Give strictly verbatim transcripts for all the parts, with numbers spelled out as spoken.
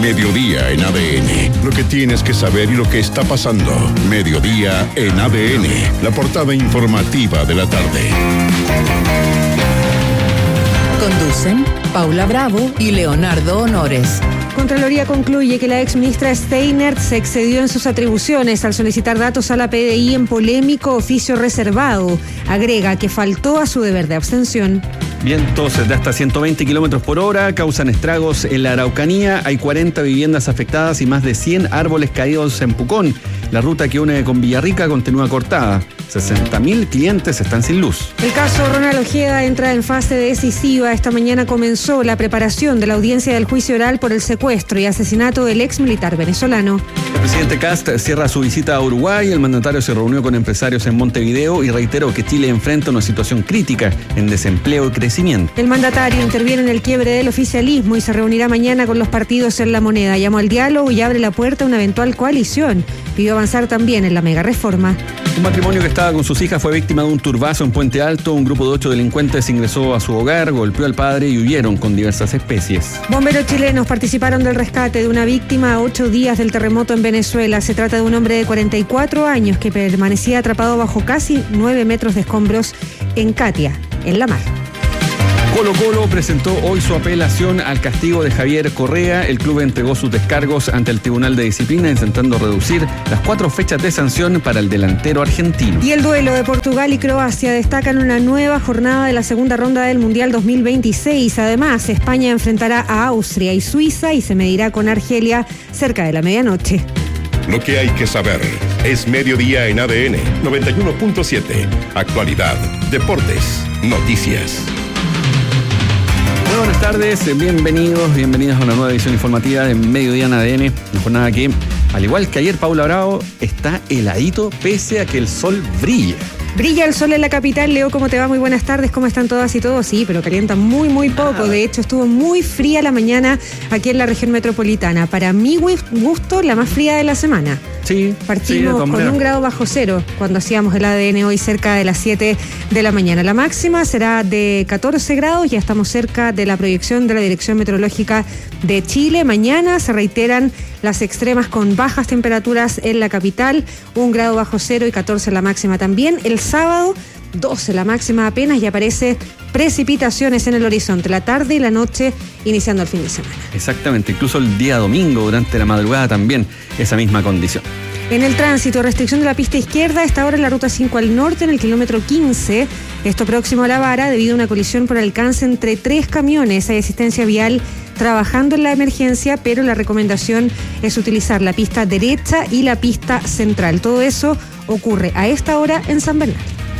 Mediodía en A D N. Lo que tienes que saber y lo que está pasando. Mediodía en A D N. La portada informativa de la tarde. Conducen Paula Bravo y Leonardo Honores. Contraloría concluye que la exministra Steinert se excedió en sus atribuciones al solicitar datos a la P D I en polémico oficio reservado. Agrega que faltó a su deber de abstención. Vientos de hasta ciento veinte kilómetros por hora causan estragos en la Araucanía. Hay cuarenta viviendas afectadas y más de cien árboles caídos en Pucón. La ruta que une con Villarrica continúa cortada. sesenta mil clientes están sin luz. El caso Ronald Ojeda entra en fase decisiva. Esta mañana comenzó la preparación de la audiencia del juicio oral por el secuestro y asesinato del ex militar venezolano. El presidente Kast cierra su visita a Uruguay. El mandatario se reunió con empresarios en Montevideo y reiteró que Chile enfrenta una situación crítica en desempleo y crecimiento. El mandatario interviene en el quiebre del oficialismo y se reunirá mañana con los partidos en La Moneda. Llamó al diálogo y abre la puerta a una eventual coalición. Pidió avanzar también en la mega reforma. Un matrimonio que estaba con sus hijas fue víctima de un turbazo en Puente Alto. Un grupo de ocho delincuentes ingresó a su hogar, golpeó al padre y huyeron con diversas especies. Bomberos chilenos participaron del rescate de una víctima a ocho días del terremoto en Venezuela. Se trata de un hombre de cuarenta y cuatro años que permanecía atrapado bajo casi nueve metros de escombros en Catia, en la mar. Colo Colo presentó hoy su apelación al castigo de Javier Correa. El club entregó sus descargos ante el Tribunal de Disciplina, intentando reducir las cuatro fechas de sanción para el delantero argentino. Y el duelo de Portugal y Croacia destacan una nueva jornada de la segunda ronda del Mundial dos mil veintiséis. Además, España enfrentará a Austria y Suiza y se medirá con Argelia cerca de la medianoche. Lo que hay que saber es Mediodía en A D N noventa y uno punto siete. Actualidad, deportes, noticias. Buenas tardes, bienvenidos, bienvenidos a una nueva edición informativa de Mediodía en A D N. Una jornada que, al igual que ayer, Paula Bravo, está heladito pese a que el sol brilla. Brilla el sol en la capital. Leo, ¿cómo te va? Muy buenas tardes, ¿cómo están todas y todos? Sí, pero calienta muy, muy poco. De hecho, estuvo muy fría la mañana aquí en la región metropolitana. Para mi gusto, la más fría de la semana. Sí, Partimos sí, con un grado bajo cero cuando hacíamos el A D N hoy cerca de las siete de la mañana. La máxima será de catorce grados, ya estamos cerca de la proyección de la Dirección Meteorológica de Chile. Mañana se reiteran las extremas con bajas temperaturas en la capital, un grado bajo cero y catorce la máxima también. El sábado, doce la máxima apenas y aparece precipitaciones en el horizonte, la tarde y la noche iniciando el fin de semana. Exactamente, incluso el día domingo durante la madrugada también esa misma condición. En el tránsito, restricción de la pista izquierda, esta hora en la ruta cinco al norte, en el kilómetro quince, esto próximo a La Vara, debido a una colisión por alcance entre tres camiones. Hay asistencia vial trabajando en la emergencia, pero la recomendación es utilizar la pista derecha y la pista central. Todo eso ocurre a esta hora en San Bernardo.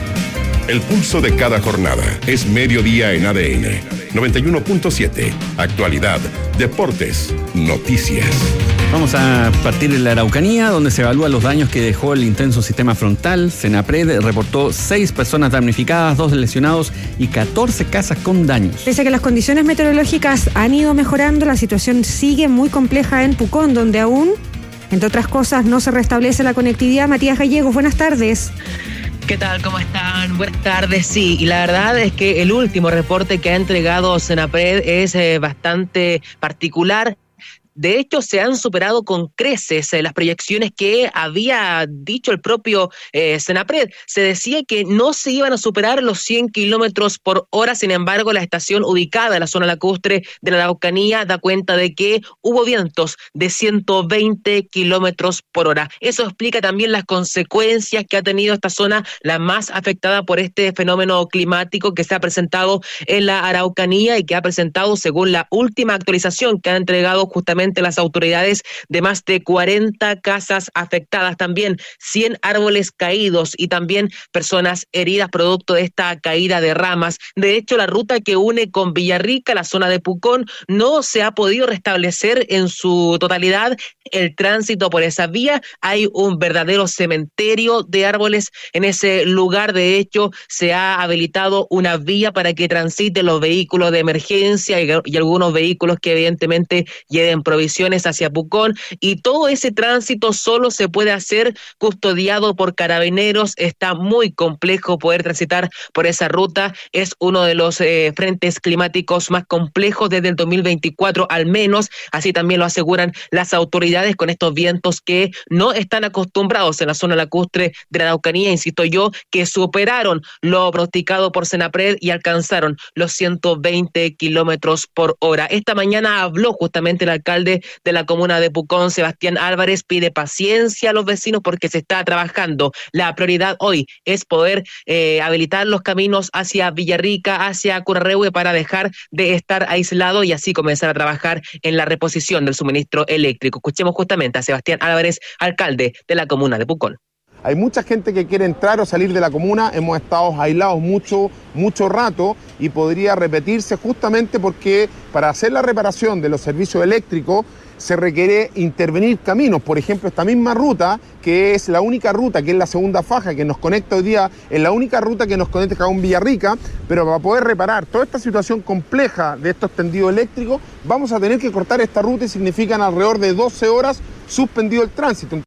El pulso de cada jornada es Mediodía en A D N noventa y uno punto siete. Actualidad, deportes, noticias. Vamos a partir de la Araucanía, donde se evalúan los daños que dejó el intenso sistema frontal. Senapred reportó seis personas damnificadas, dos lesionados y catorce casas con daños. Pese a que las condiciones meteorológicas han ido mejorando, la situación sigue muy compleja en Pucón, donde aún, entre otras cosas, no se restablece la conectividad. Matías Gallegos, buenas tardes. ¿Qué tal? ¿Cómo están? Buenas tardes. Sí, y la verdad es que el último reporte que ha entregado Senapred es eh, bastante particular. De hecho, se han superado con creces eh, las proyecciones que había dicho el propio eh, Senapred. Se decía que no se iban a superar los cien kilómetros por hora, sin embargo, la estación ubicada en la zona lacustre de la Araucanía da cuenta de que hubo vientos de ciento veinte kilómetros por hora. Eso explica también las consecuencias que ha tenido esta zona, la más afectada por este fenómeno climático que se ha presentado en la Araucanía y que ha presentado, según la última actualización que han entregado justamente las autoridades, de más de cuarenta casas afectadas, también cien árboles caídos y también personas heridas producto de esta caída de ramas. De hecho, la ruta que une con Villarrica, la zona de Pucón, no se ha podido restablecer en su totalidad el tránsito por esa vía. Hay un verdadero cementerio de árboles en ese lugar. De hecho, se ha habilitado una vía para que transiten los vehículos de emergencia y, y algunos vehículos que evidentemente lleven productos provisiones hacia Pucón, y todo ese tránsito solo se puede hacer custodiado por carabineros. Está muy complejo poder transitar por esa ruta. Es uno de los eh, frentes climáticos más complejos desde el dos mil veinticuatro al menos, así también lo aseguran las autoridades con estos vientos que no están acostumbrados en la zona lacustre de la Araucanía, insisto yo, que superaron lo pronosticado por Senapred y alcanzaron los ciento veinte kilómetros por hora. Esta mañana habló justamente el alcalde de la comuna de Pucón, Sebastián Álvarez, pide paciencia a los vecinos porque se está trabajando. La prioridad hoy es poder eh, habilitar los caminos hacia Villarrica, hacia Curarrehue, para dejar de estar aislado y así comenzar a trabajar en la reposición del suministro eléctrico. Escuchemos justamente a Sebastián Álvarez, alcalde de la comuna de Pucón. Hay mucha gente que quiere entrar o salir de la comuna, hemos estado aislados mucho, mucho rato y podría repetirse justamente porque para hacer la reparación de los servicios eléctricos se requiere intervenir caminos. Por ejemplo, esta misma ruta, que es la única ruta, que es la segunda faja que nos conecta hoy día, es la única ruta que nos conecta con Villarrica, pero para poder reparar toda esta situación compleja de estos tendidos eléctricos, vamos a tener que cortar esta ruta y significan alrededor de doce horas suspendido el tránsito.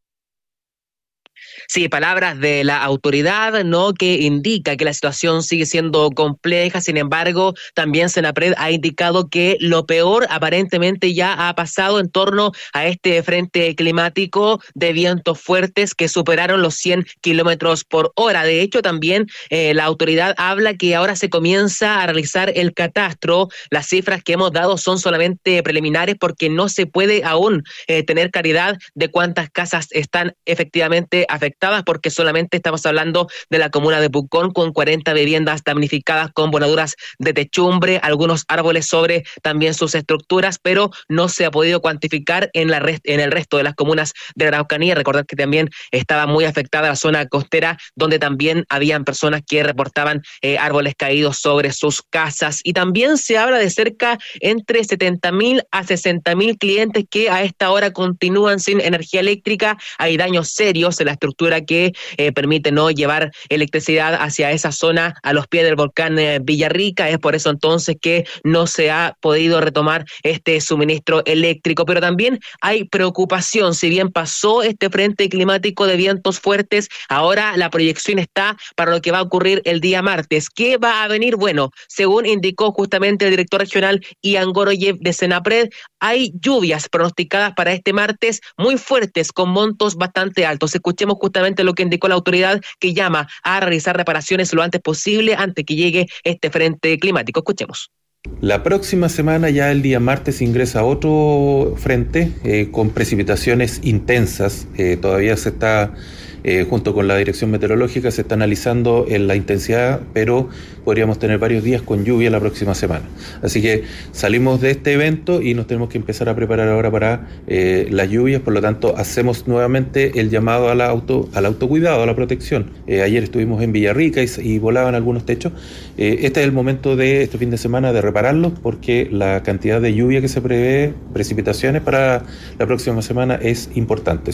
Sí, palabras de la autoridad, ¿no?, que indica que la situación sigue siendo compleja. Sin embargo, también Senapred ha indicado que lo peor aparentemente ya ha pasado en torno a este frente climático de vientos fuertes que superaron los cien kilómetros por hora. De hecho, también eh, la autoridad habla que ahora se comienza a realizar el catastro. Las cifras que hemos dado son solamente preliminares porque no se puede aún eh, tener claridad de cuántas casas están efectivamente afectadas, porque solamente estamos hablando de la comuna de Pucón, con cuarenta viviendas damnificadas con voladuras de techumbre, algunos árboles sobre también sus estructuras, pero no se ha podido cuantificar en, la rest- en el resto de las comunas de la Araucanía. Recordar que también estaba muy afectada la zona costera, donde también habían personas que reportaban eh, árboles caídos sobre sus casas. Y también se habla de cerca entre setenta mil a sesenta mil clientes que a esta hora continúan sin energía eléctrica. Hay daños serios en la estructura que eh, permite no llevar electricidad hacia esa zona a los pies del volcán eh, Villarrica. Es por eso entonces que no se ha podido retomar este suministro eléctrico. Pero también hay preocupación. Si bien pasó este frente climático de vientos fuertes, ahora la proyección está para lo que va a ocurrir el día martes. ¿Qué va a venir? Bueno, según indicó justamente el director regional Ian Goroyev de Senapred, hay lluvias pronosticadas para este martes muy fuertes con montos bastante altos. Escuchemos justamente lo que indicó la autoridad, que llama a realizar reparaciones lo antes posible antes que llegue este frente climático. Escuchemos. La próxima semana, ya el día martes, ingresa otro frente eh, con precipitaciones intensas. Eh, todavía se está, eh, junto con la dirección meteorológica, se está analizando en la intensidad, pero podríamos tener varios días con lluvia la próxima semana. Así que salimos de este evento y nos tenemos que empezar a preparar ahora para eh, las lluvias. Por lo tanto, hacemos nuevamente el llamado al auto, al autocuidado, a la protección. Eh, ayer estuvimos en Villarrica y, y volaban algunos techos. Eh, este es el momento de este fin de semana de repararlos, porque la cantidad de lluvia que se prevé, precipitaciones para la próxima semana, es importante.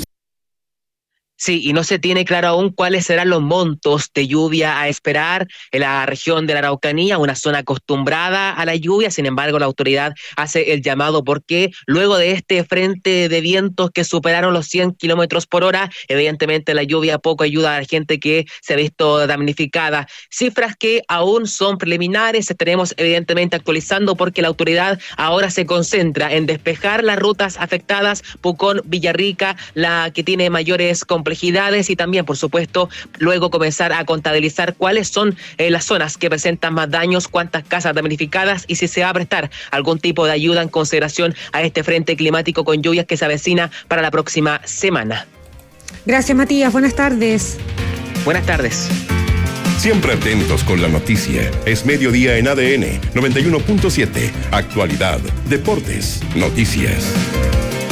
Sí, y no se tiene claro aún cuáles serán los montos de lluvia a esperar en la región de la Araucanía, una zona acostumbrada a la lluvia. Sin embargo, la autoridad hace el llamado porque luego de este frente de vientos que superaron los cien kilómetros por hora, evidentemente la lluvia poco ayuda a la gente que se ha visto damnificada. Cifras que aún son preliminares, estaremos evidentemente actualizando porque la autoridad ahora se concentra en despejar las rutas afectadas, Pucón, Villarrica, la que tiene mayores complejidades, y también, por supuesto, luego comenzar a contabilizar cuáles son eh, las zonas que presentan más daños, cuántas casas damnificadas y si se va a prestar algún tipo de ayuda en consideración a este frente climático con lluvias que se avecina para la próxima semana. Gracias, Matías. Buenas tardes. Buenas tardes. Siempre atentos con la noticia. Es mediodía en A D N noventa y uno punto siete. Actualidad, deportes, noticias.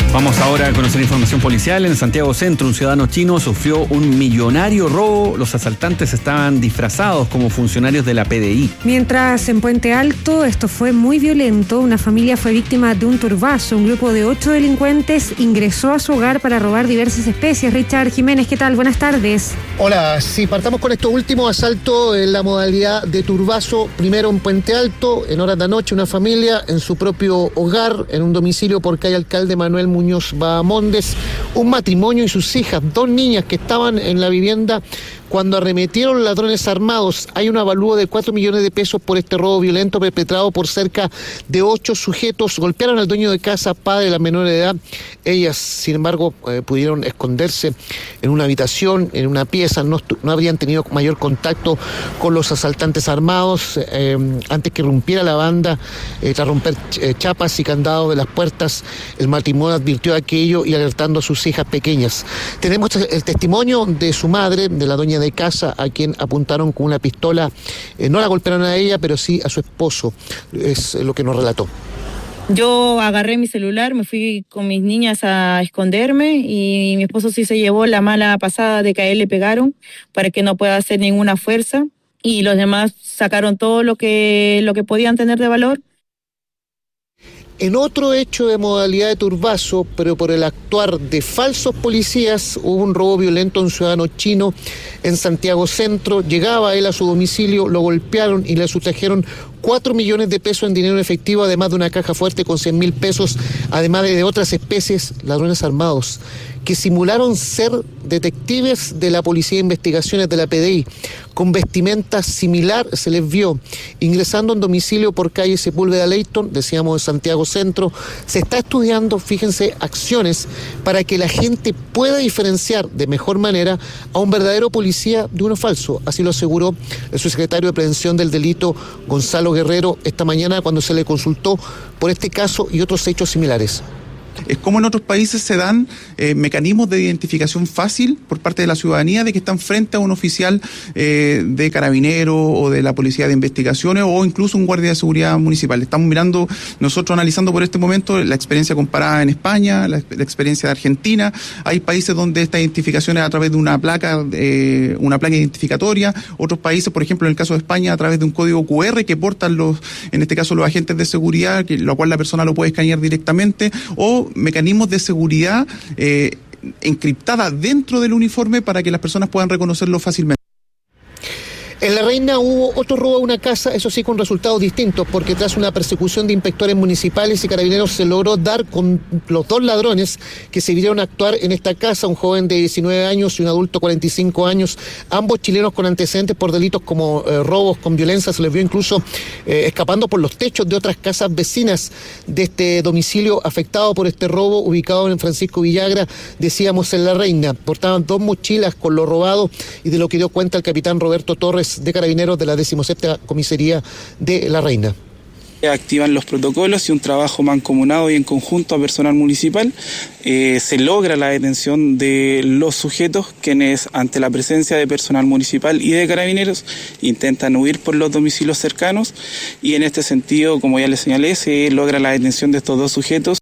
Vamos ahora a conocer información policial. En Santiago Centro, un ciudadano chino sufrió un millonario robo. Los asaltantes estaban disfrazados como funcionarios de la P D I. Mientras en Puente Alto esto fue muy violento, una familia fue víctima de un turbazo. Un grupo de ocho delincuentes ingresó a su hogar para robar diversas especies. Richard Jiménez, ¿qué tal? Buenas tardes. Hola, sí, partamos con esto último, asalto en la modalidad de turbazo. Primero en Puente Alto, en horas de la noche, una familia en su propio hogar, en un domicilio por calle Alcalde Manuel Muñoz Bahamondes, un matrimonio y sus hijas, dos niñas que estaban en la vivienda cuando arremetieron ladrones armados. Hay un avalúo de cuatro millones de pesos por este robo violento perpetrado por cerca de ocho sujetos. Golpearon al dueño de casa, padre de la menor de edad. Ellas, sin embargo, eh, pudieron esconderse en una habitación, en una pieza. No, no habrían tenido mayor contacto con los asaltantes armados. Eh, antes que rompiera la banda, eh, tras romper eh, chapas y candados de las puertas, el matrimonio advirtió aquello y alertando a sus hijas pequeñas. Tenemos el testimonio de su madre, de la doña de casa, a quien apuntaron con una pistola. Eh, no la golpearon a ella, pero sí a su esposo. Es lo que nos relató. Yo agarré mi celular, me fui con mis niñas a esconderme y mi esposo sí se llevó la mala pasada de que a él le pegaron para que no pueda hacer ninguna fuerza, y los demás sacaron todo lo que, lo que podían tener de valor. En otro hecho de modalidad de turbazo, pero por el actuar de falsos policías, hubo un robo violento a un ciudadano chino en Santiago Centro. Llegaba él a su domicilio, lo golpearon y le sustrajeron cuatro millones de pesos en dinero en efectivo, además de una caja fuerte con cien mil pesos, además de otras especies. Ladrones armados que simularon ser detectives de la Policía de Investigaciones de la P D I, con vestimenta similar se les vio ingresando en domicilio por calle Sepúlveda Leyton, decíamos de Santiago Centro. Se está estudiando, fíjense, acciones para que la gente pueda diferenciar de mejor manera a un verdadero policía de uno falso. Así lo aseguró el subsecretario de Prevención del Delito, Gonzalo Guerrero, esta mañana cuando se le consultó por este caso y otros hechos similares. Es como en otros países se dan eh, mecanismos de identificación fácil por parte de la ciudadanía de que están frente a un oficial eh, de Carabineros o de la Policía de Investigaciones o incluso un guardia de seguridad municipal. Estamos mirando, nosotros analizando por este momento la experiencia comparada en España, la, la experiencia de Argentina. Hay países donde esta identificación es a través de una placa, eh, una placa identificatoria. Otros países, por ejemplo, en el caso de España, a través de un código cu erre que portan los, en este caso los agentes de seguridad, que, lo cual la persona lo puede escanear directamente, o mecanismos de seguridad eh, encriptada dentro del uniforme para que las personas puedan reconocerlo fácilmente. En La Reina hubo otro robo a una casa, eso sí con resultados distintos, porque tras una persecución de inspectores municipales y carabineros se logró dar con los dos ladrones que se vieron actuar en esta casa, un joven de diecinueve años y un adulto de cuarenta y cinco años, ambos chilenos con antecedentes por delitos como eh, robos con violencia. Se les vio incluso eh, escapando por los techos de otras casas vecinas de este domicilio afectado por este robo, ubicado en Francisco Villagra, decíamos en La Reina. Portaban dos mochilas con lo robado y de lo que dio cuenta el capitán Roberto Torres de Carabineros de la decimoséptima Comisaría de La Reina. Activan los protocolos y un trabajo mancomunado y en conjunto a personal municipal, eh, se logra la detención de los sujetos quienes, ante la presencia de personal municipal y de carabineros, intentan huir por los domicilios cercanos, y en este sentido, como ya les señalé, se logra la detención de estos dos sujetos.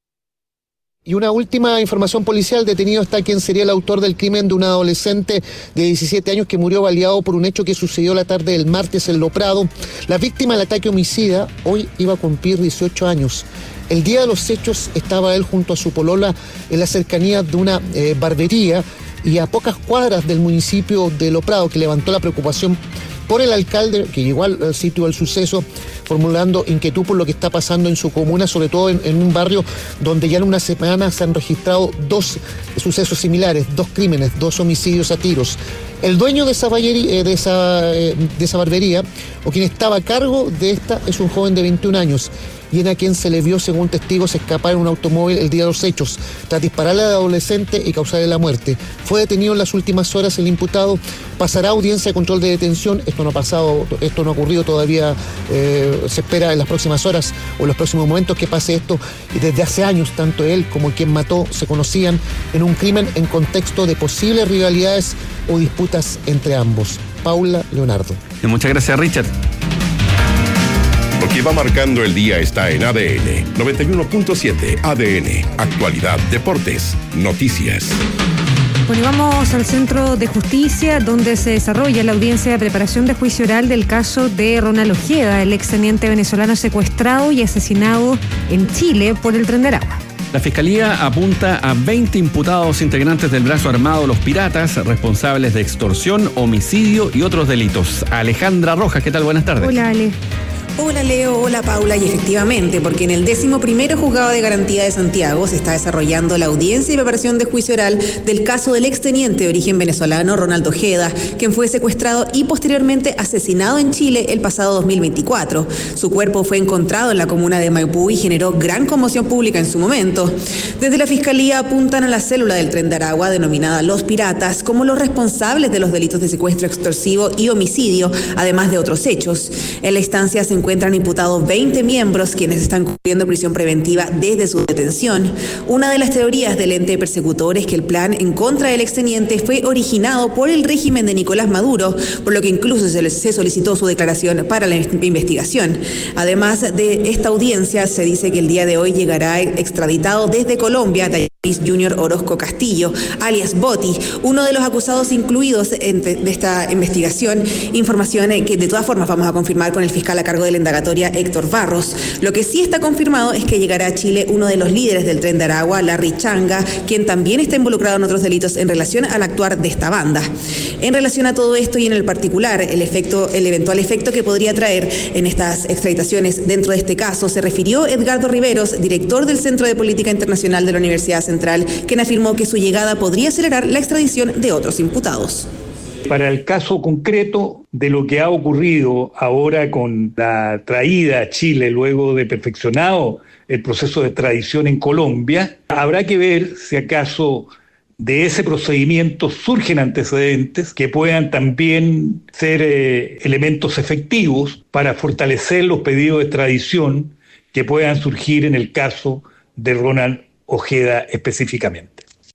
Y una última información policial: detenido está quien sería el autor del crimen de un adolescente de diecisiete años que murió baleado por un hecho que sucedió la tarde del martes en Lo Prado. La víctima del ataque homicida hoy iba a cumplir dieciocho años. El día de los hechos estaba él junto a su polola en la cercanía de una eh, barbería y a pocas cuadras del municipio de Lo Prado, que levantó la preocupación por el alcalde, que llegó al sitio del suceso formulando inquietud por lo que está pasando en su comuna, sobre todo en, en un barrio donde ya en una semana se han registrado dos sucesos similares, dos crímenes, dos homicidios a tiros. El dueño de esa, ballería, de, esa, de esa barbería, o quien estaba a cargo de esta, es un joven de veintiún años, y en a quien se le vio, según testigos, escapar en un automóvil el día de los hechos, tras dispararle al adolescente y causarle la muerte. Fue detenido en las últimas horas el imputado, pasará a audiencia de control de detención. Esto no ha pasado, esto no ha ocurrido todavía, eh, se espera en las próximas horas o en los próximos momentos que pase esto. Y desde hace años, tanto él como quien mató se conocían en un crimen en contexto de posibles rivalidades o disputas entre ambos. Paula Leonardo. Muchas gracias, Richard. Lo que va marcando el día está en A D N noventa y uno punto siete. A D N, actualidad, deportes, noticias. Bueno, y vamos al Centro de Justicia, donde se desarrolla la audiencia de preparación de juicio oral del caso de Ronald Ojeda, el exteniente venezolano secuestrado y asesinado en Chile por el Tren de Aragua. La Fiscalía apunta a veinte imputados integrantes del brazo armado Los Piratas, responsables de extorsión, homicidio y otros delitos. Alejandra Rojas, ¿qué tal? Buenas tardes. Hola, Ale. Hola Leo, hola Paula, y efectivamente, porque en el décimo primero Juzgado de Garantía de Santiago se está desarrollando la audiencia y preparación de juicio oral del caso del exteniente de origen venezolano Ronald Ojeda, quien fue secuestrado y posteriormente asesinado en Chile el pasado dos mil veinticuatro. Su cuerpo fue encontrado en la comuna de Maipú y generó gran conmoción pública en su momento. Desde la Fiscalía apuntan a la célula del Tren de Aragua, denominada Los Piratas, como los responsables de los delitos de secuestro extorsivo y homicidio, además de otros hechos. En la instancia se encuentran imputados veinte miembros, quienes están cumpliendo prisión preventiva desde su detención. Una de las teorías del ente persecutor es que el plan en contra del exteniente fue originado por el régimen de Nicolás Maduro, por lo que incluso se, se solicitó su declaración para la investigación. Además de esta audiencia, se dice que el día de hoy llegará extraditado desde Colombia Luis Junior Orozco Castillo, alias Boti, uno de los acusados incluidos en, de esta investigación. Información que de todas formas vamos a confirmar con el fiscal a cargo de la indagatoria, Héctor Barros. Lo que sí está confirmado es que llegará a Chile uno de los líderes del Tren de Aragua, Larry Changa, quien también está involucrado en otros delitos en relación al actuar de esta banda. En relación a todo esto y en el particular, el efecto, el eventual efecto que podría traer en estas extraditaciones dentro de este caso, se refirió Edgardo Riveros, director del Centro de Política Internacional de la Universidad Central, quien afirmó que su llegada podría acelerar la extradición de otros imputados. Para el caso concreto de lo que ha ocurrido ahora con la traída a Chile luego de perfeccionado el proceso de extradición en Colombia, habrá que ver si acaso de ese procedimiento surgen antecedentes que puedan también ser eh, elementos efectivos para fortalecer los pedidos de extradición que puedan surgir en el caso de Ronald Ojeda específicamente.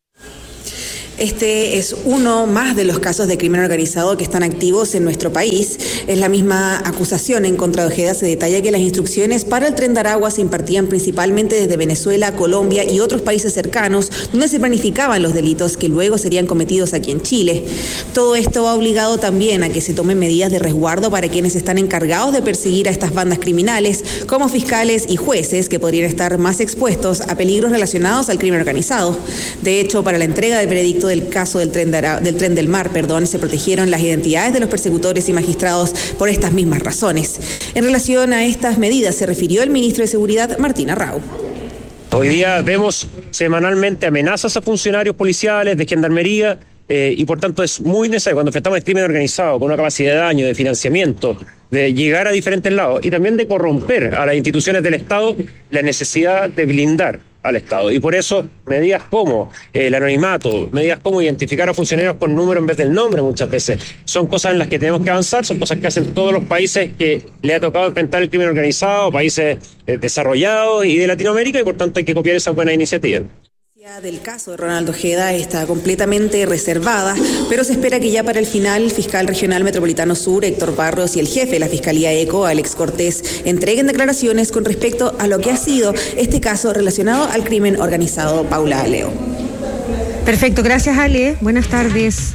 Este es uno más de los casos de crimen organizado que están activos en nuestro país. Es la misma acusación en contra de Ojeda. Se detalla que las instrucciones para el Tren de Aragua se impartían principalmente desde Venezuela, Colombia y otros países cercanos, donde se planificaban los delitos que luego serían cometidos aquí en Chile. Todo esto ha obligado también a que se tomen medidas de resguardo para quienes están encargados de perseguir a estas bandas criminales, como fiscales y jueces, que podrían estar más expuestos a peligros relacionados al crimen organizado. De hecho, para la entrega del veredicto del caso del tren, de Ara- del tren del mar, perdón, se protegieron las identidades de los persecutores y magistrados por estas mismas razones. En relación a estas medidas se refirió el ministro de Seguridad, Martín Arrau. Hoy día vemos semanalmente amenazas a funcionarios policiales, de gendarmería, eh, y por tanto es muy necesario cuando enfrentamos el crimen organizado con una capacidad de daño, de financiamiento, de llegar a diferentes lados y también de corromper a las instituciones del Estado, la necesidad de blindar al Estado. Y por eso medidas como eh, el anonimato, medidas como identificar a funcionarios con número en vez del nombre muchas veces, son cosas en las que tenemos que avanzar, son cosas que hacen todos los países que le ha tocado enfrentar el crimen organizado, países eh, desarrollados y de Latinoamérica, y por tanto hay que copiar esas buenas iniciativas. Del caso de Ronald Ojeda está completamente reservada, pero se espera que ya para el final el fiscal regional metropolitano sur, Héctor Barros, y el jefe de la Fiscalía ECO, Alex Cortés, entreguen declaraciones con respecto a lo que ha sido este caso relacionado al crimen organizado. Paula, Leo. Perfecto, gracias Ale, buenas tardes.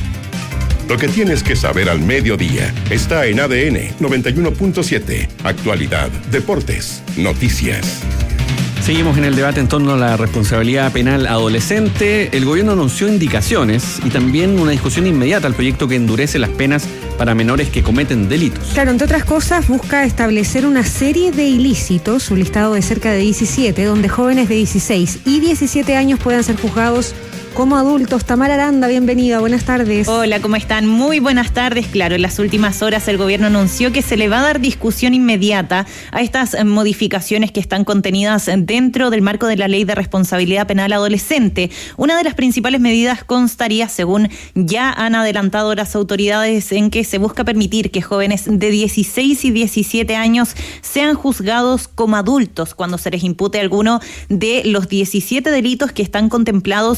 Lo que tienes que saber al mediodía está en A D N noventa y uno punto siete. Actualidad, deportes, noticias. Seguimos en el debate en torno a la responsabilidad penal adolescente. El gobierno anunció indicaciones y también una discusión inmediata al proyecto que endurece las penas para menores que cometen delitos. Claro, entre otras cosas, busca establecer una serie de ilícitos, un listado de cerca de diecisiete, donde jóvenes de dieciséis y diecisiete años puedan ser juzgados como adultos. Tamara Aranda, bienvenida, buenas tardes. Hola, ¿cómo están? Muy buenas tardes. Claro, en las últimas horas el gobierno anunció que se le va a dar discusión inmediata a estas modificaciones que están contenidas dentro del marco de la Ley de Responsabilidad Penal Adolescente. Una de las principales medidas constaría, según ya han adelantado las autoridades, en que se busca permitir que jóvenes de dieciséis y diecisiete años sean juzgados como adultos cuando se les impute alguno de los diecisiete delitos que están contemplados dentro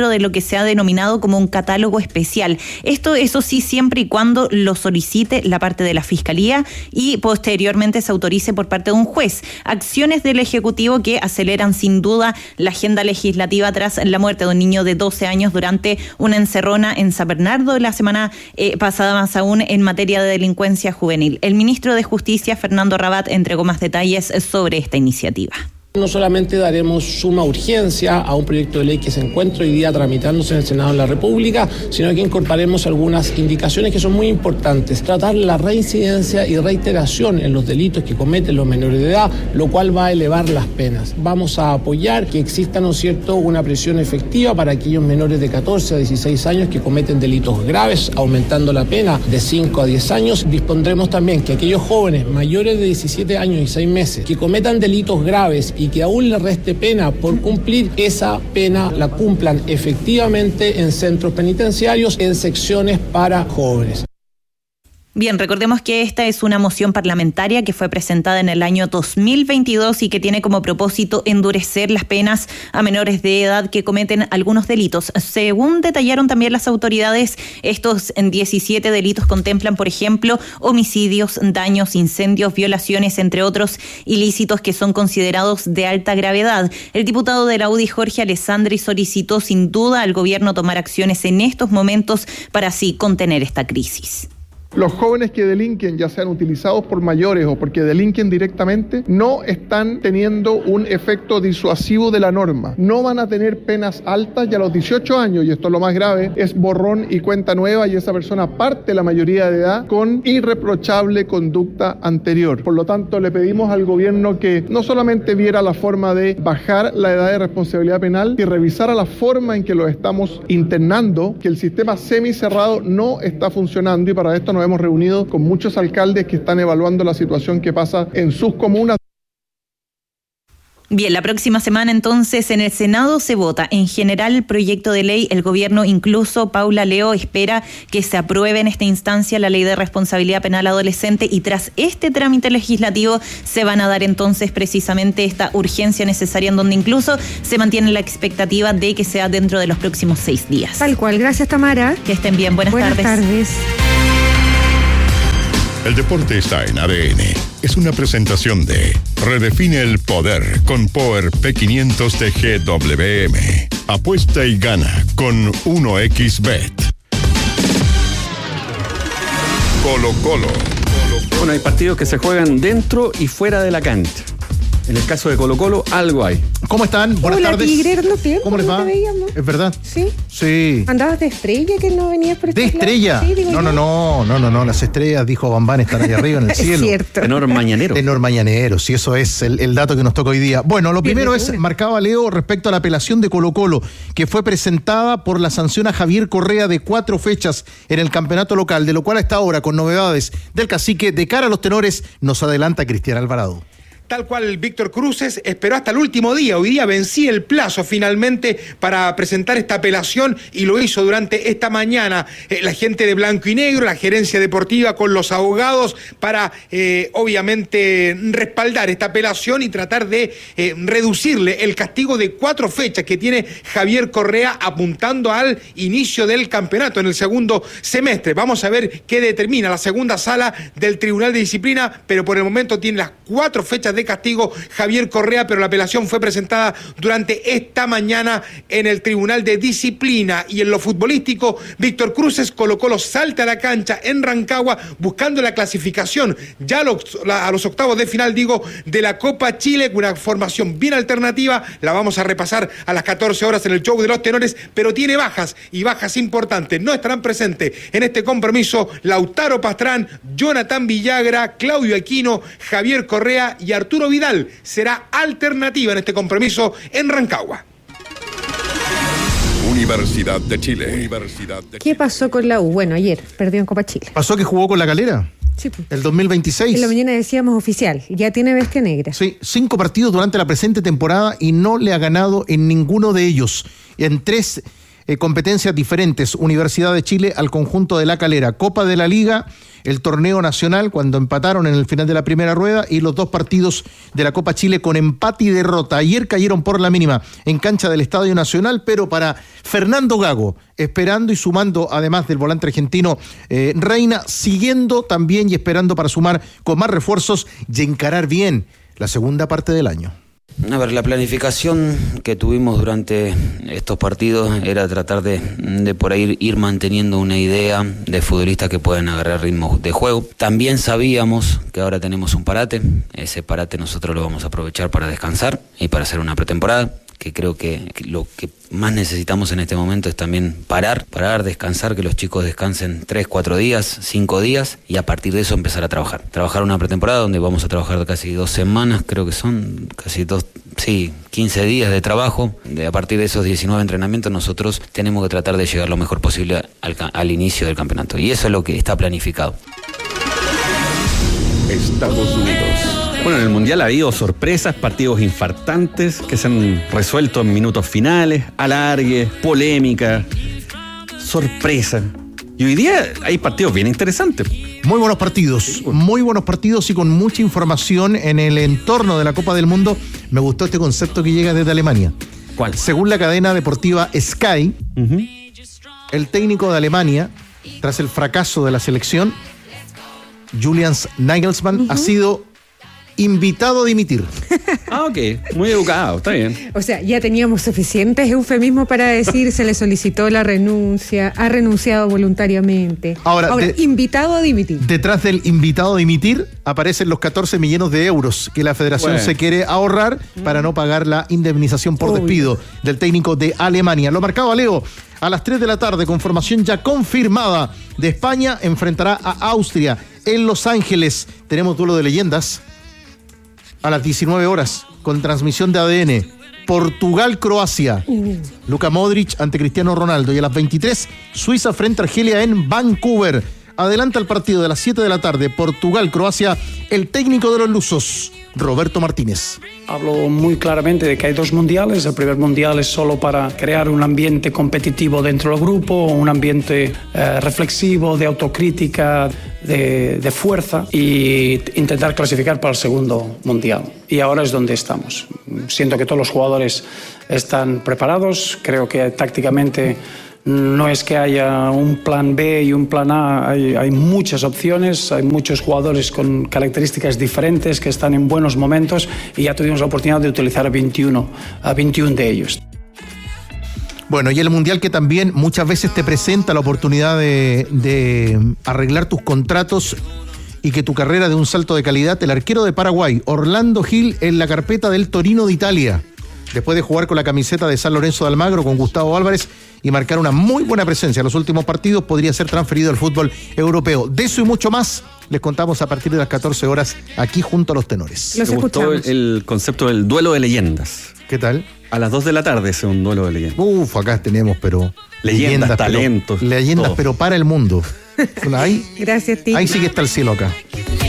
dentro de lo que se ha denominado como un catálogo especial. Esto, eso sí, siempre y cuando lo solicite la parte de la Fiscalía y posteriormente se autorice por parte de un juez. Acciones del Ejecutivo que aceleran sin duda la agenda legislativa tras la muerte de un niño de doce años durante una encerrona en San Bernardo la semana eh, pasada, más aún en materia de delincuencia juvenil. El ministro de Justicia, Fernando Rabat, entregó más detalles sobre esta iniciativa. No solamente daremos suma urgencia a un proyecto de ley que se encuentra hoy día tramitándose en el Senado de la República, sino que incorporaremos algunas indicaciones que son muy importantes. Tratar la reincidencia y reiteración en los delitos que cometen los menores de edad, lo cual va a elevar las penas. Vamos a apoyar que exista, ¿no es cierto?, una prisión efectiva para aquellos menores de catorce a dieciséis años que cometen delitos graves, aumentando la pena de cinco a diez años. Dispondremos también que aquellos jóvenes mayores de diecisiete años y seis meses que cometan delitos graves y que aún le reste pena por cumplir, esa pena la cumplan efectivamente en centros penitenciarios, en secciones para jóvenes. Bien, recordemos que esta es una moción parlamentaria que fue presentada en el año dos mil veintidós y que tiene como propósito endurecer las penas a menores de edad que cometen algunos delitos. Según detallaron también las autoridades, estos diecisiete delitos contemplan, por ejemplo, homicidios, daños, incendios, violaciones, entre otros ilícitos que son considerados de alta gravedad. El diputado de la U D I, Jorge Alessandri, solicitó sin duda al gobierno tomar acciones en estos momentos para así contener esta crisis. Los jóvenes que delinquen, ya sean utilizados por mayores o porque delinquen directamente, no están teniendo un efecto disuasivo de la norma. No van a tener penas altas y a los dieciocho años, y esto es lo más grave, es borrón y cuenta nueva y esa persona parte la mayoría de edad con irreprochable conducta anterior. Por lo tanto, le pedimos al gobierno que no solamente viera la forma de bajar la edad de responsabilidad penal, que revisara la forma en que lo estamos internando, que el sistema semicerrado no está funcionando y para esto nos hemos reunido con muchos alcaldes que están evaluando la situación que pasa en sus comunas. Bien, la próxima semana entonces en el Senado se vota en general el proyecto de ley. El gobierno, incluso Paula Leo, espera que se apruebe en esta instancia la ley de responsabilidad penal adolescente y tras este trámite legislativo se van a dar entonces precisamente esta urgencia necesaria en donde incluso se mantiene la expectativa de que sea dentro de los próximos seis días. Tal cual. Gracias, Tamara. Que estén bien. Buenas, Buenas tardes. tardes. El deporte está en A D N. Es una presentación de Redefine el poder con Power P quinientos de G W M. Apuesta y gana con uno equis bet. Colo Colo. Bueno, hay partidos que se juegan dentro y fuera de la cancha. En el caso de Colo Colo, algo hay. ¿Cómo están? Buenas Hola, tardes. Tigre, no tiempo, ¿Cómo les va? No te veíamos. ¿Es verdad? Sí. Sí. ¿Andabas de estrella que no venías por ¿De estos estrella? lados? Sí, digo no, yo. no, no, no, no, no. Las estrellas, dijo Bambán, están ahí arriba en el Es cielo. cierto. Tenor mañanero. Tenor mañanero, sí, eso es el, el dato que nos toca hoy día. Bueno, lo Bien, primero bien, es, bien. marcaba Leo respecto a la apelación de Colo Colo, que fue presentada por la sanción a Javier Correa de cuatro fechas en el campeonato local, de lo cual a esta hora, con novedades del cacique, de cara a los tenores, nos adelanta Cristian Alvarado. Tal cual Víctor Cruces esperó hasta el último día. Hoy día vencía el plazo finalmente para presentar esta apelación y lo hizo durante esta mañana. Eh, la gente de Blanco y Negro, la gerencia deportiva con los abogados para eh, obviamente respaldar esta apelación y tratar de eh, reducirle el castigo de cuatro fechas que tiene Javier Correa apuntando al inicio del campeonato en el segundo semestre. Vamos a ver qué determina la segunda sala del Tribunal de Disciplina, pero por el momento tiene las cuatro fechas de de castigo Javier Correa, pero la apelación fue presentada durante esta mañana en el Tribunal de Disciplina. Y en lo futbolístico, Víctor Cruces, Colo Colo salta a la cancha en Rancagua buscando la clasificación ya a los, a los octavos de final, digo, de la Copa Chile, una formación bien alternativa. La vamos a repasar a las catorce horas en el show de los tenores, pero tiene bajas y bajas importantes. No estarán presentes en este compromiso Lautaro Pastrán, Jonathan Villagra, Claudio Aquino, Javier Correa y Arturo Arturo Vidal. Será alternativa en este compromiso en Rancagua. Universidad de Chile. Universidad de ¿Qué pasó con la U? Bueno, ayer perdió en Copa Chile. ¿Pasó que jugó con La Calera? Sí, pues. El dos mil veintiséis. En la mañana decíamos oficial, ya tiene bestia negra. Sí, cinco partidos durante la presente temporada y no le ha ganado en ninguno de ellos. En tres eh, competencias diferentes. Universidad de Chile al conjunto de La Calera. Copa de la Liga, el torneo nacional cuando empataron en el final de la primera rueda y los dos partidos de la Copa Chile con empate y derrota. Ayer cayeron por la mínima en cancha del Estadio Nacional, pero para Fernando Gago, esperando y sumando, además del volante argentino eh, Reina, siguiendo también y esperando para sumar con más refuerzos y encarar bien la segunda parte del año. A ver, la planificación que tuvimos durante estos partidos era tratar de, de por ahí ir manteniendo una idea de futbolistas que pueden agarrar ritmo de juego. También sabíamos que ahora tenemos un parate, ese parate nosotros lo vamos a aprovechar para descansar y para hacer una pretemporada, que creo que lo que más necesitamos en este momento es también parar, parar, descansar, que los chicos descansen tres, cuatro días, cinco días y a partir de eso empezar a trabajar. Trabajar una pretemporada donde vamos a trabajar casi dos semanas, creo que son casi dos, sí, quince días de trabajo. De, a partir de esos diecinueve entrenamientos nosotros tenemos que tratar de llegar lo mejor posible al, al inicio del campeonato y eso es lo que está planificado. Estados Unidos. Bueno, en el Mundial ha habido sorpresas, partidos infartantes que se han resuelto en minutos finales, alargues, polémica, sorpresa. Y hoy día hay partidos bien interesantes. Muy buenos partidos, muy buenos partidos y con mucha información en el entorno de la Copa del Mundo. Me gustó este concepto que llega desde Alemania. ¿Cuál? Según la cadena deportiva Sky, uh-huh. el técnico de Alemania, tras el fracaso de la selección, Julian Nagelsmann, uh-huh. ha sido invitado a dimitir. Ah, ok. Muy educado, está bien. O sea, ya teníamos suficientes eufemismos para decir se le solicitó la renuncia, ha renunciado voluntariamente. Ahora, Ahora de, invitado a dimitir. Detrás del invitado a dimitir aparecen los catorce millones de euros que la federación bueno. se quiere ahorrar para no pagar la indemnización por Uy. despido del técnico de Alemania. Lo marcaba Leo. A las tres de la tarde, con formación ya confirmada de España, enfrentará a Austria en Los Ángeles. Tenemos duelo de leyendas. A las diecinueve horas, con transmisión de A D N, Portugal-Croacia, uh. Luka Modric ante Cristiano Ronaldo, y a las veintitrés, Suiza frente a Argelia en Vancouver. Adelanta el partido de las siete de la tarde, Portugal-Croacia, el técnico de los lusos, Roberto Martínez. Hablo muy claramente de que hay dos mundiales. El primer mundial es solo para crear un ambiente competitivo dentro del grupo, un ambiente eh, reflexivo, de autocrítica, de, de fuerza, y intentar clasificar para el segundo mundial. Y ahora es donde estamos. Siento que todos los jugadores están preparados. Creo que tácticamente no es que haya un plan B y un plan A, hay, hay muchas opciones, hay muchos jugadores con características diferentes que están en buenos momentos y ya tuvimos la oportunidad de utilizar a veintiuno, a veintiuno de ellos. Bueno, y el Mundial que también muchas veces te presenta la oportunidad de, de arreglar tus contratos y que tu carrera dé un salto de calidad. El arquero de Paraguay, Orlando Gil, en la carpeta del Torino de Italia. Después de jugar con la camiseta de San Lorenzo de Almagro con Gustavo Álvarez y marcar una muy buena presencia en los últimos partidos, podría ser transferido al fútbol europeo. De eso y mucho más les contamos a partir de las catorce horas aquí junto a los tenores. Me gustó el, el concepto del duelo de leyendas. ¿Qué tal? A las dos de la tarde es un duelo de leyendas. Uf, acá tenemos, pero... Leyendas, leyendas talentos. Pero, leyendas, todo. Pero para el mundo. Ahí, Gracias, Tito. Ahí sí que está el cielo acá.